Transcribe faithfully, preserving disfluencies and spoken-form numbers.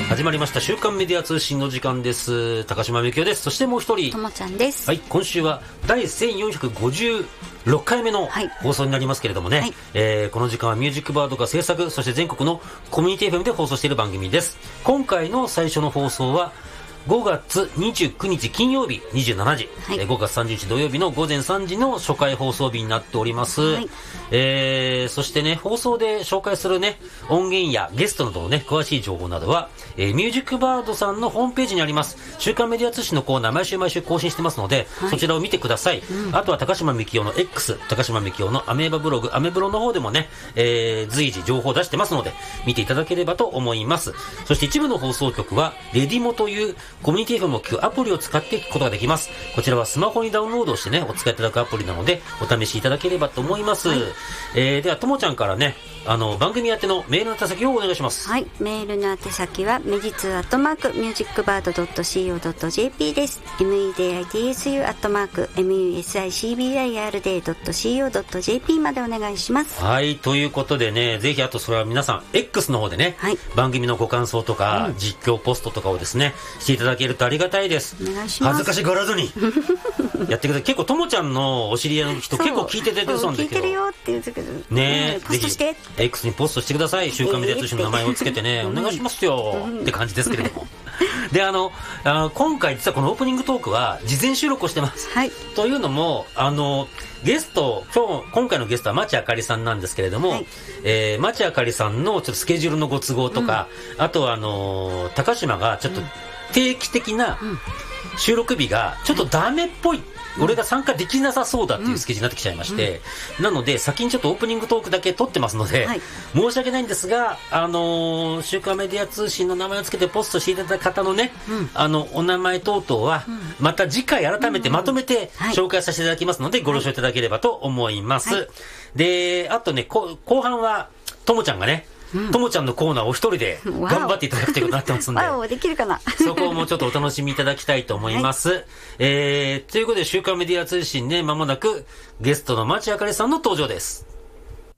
始まりました週刊メディア通信の時間です。高島みきおです。そしてもう一人ともちゃんです。 はい、今週は第せんよんひゃくごじゅうろっかいめの放送になりますけれどもね、はい、えー、この時間はミュージックバードが制作、そして全国のコミュニティ エフエム で放送している番組です。今回の最初の放送はごがつにじゅうくにち金曜日にじゅうしちじ、はい、ごがつさんじゅうにち土曜日のごぜんさんじの初回放送日になっております、はい、えー、そしてね、放送で紹介するね音源やゲストなどのね詳しい情報などは、えー、ミュージックバードさんのホームページにあります週刊メディア通信のコーナー、毎週毎週更新してますので、はい、そちらを見てください、うん、あとは高島みきおの X、 高島みきおのアメーバブログ、アメブロの方でもね、えー、随時情報を出してますので見ていただければと思います。そして一部の放送局はレディモというコミュニティ エフエム を聞くアプリを使って聞くことができます。こちらはスマホにダウンロードしてねお使いいただくアプリなのでお試しいただければと思います、はい、えー、ではともちゃんからね、あの番組宛てのメールの宛先をお願いします。 はい、メールの宛先はメジツーアットマークミュージックバードドットシーオードットジェーピー です。 メディス アットマーク ミューシックバード ドットシーオードットジェーピー までお願いします。 はい、ということでね、ぜひあとそれは皆さん X の方でね、はい、番組のご感想とか、うん、実況ポストとかをですねしていただけるとありがたいです。 お願いします。 恥ずかしがらずにやってください。結構ともちゃんのお知り合いの人結構聞いててそうなんだけど、 聞いてるよって言ってくるね、 うん、ポストして X にポストしてください。週刊メディア通信の名前をつけてね、えー、お願いしますよ、うん、って感じですけれどもで、あのあ今回実はこのオープニングトークは事前収録をしてます、はい、というのもあのゲスト今日今回のゲストは町あかりさんなんですけれども、はい、えー、町あかりさんのちょっとスケジュールのご都合とか、うん、あとはあの高島がちょっと定期的な収録日がちょっとダメっぽい、うん、俺が参加できなさそうだっていうスケジュールになってきちゃいまして、うん、なので先にちょっとオープニングトークだけ撮ってますので、はい、申し訳ないんですが、あのー、週刊メディア通信の名前をつけてポストしていただいた方のね、うん、あのお名前等々は、うん、また次回改めてまとめて紹介させていただきますので、ご了承いただければと思います、はい、で、あとね、後半はともちゃんがね、とも、うん、ちゃんのコーナーを一人で頑張っていただくということになってますんで、 わお、できるかなそこをもうちょっとお楽しみいただきたいと思います、はい、えー、ということで週刊メディア通信ね、間もなくゲストの町あかりさんの登場です。